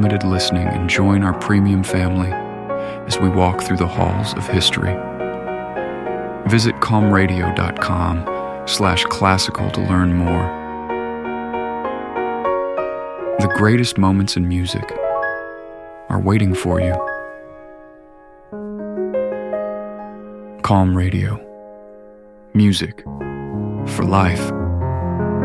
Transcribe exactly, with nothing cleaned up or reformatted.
unlimited listening and join our premium family as we walk through the halls of history. Visit calmradio.com slash classical to learn more. The greatest moments in music are waiting for you. Calm Radio. Music for life.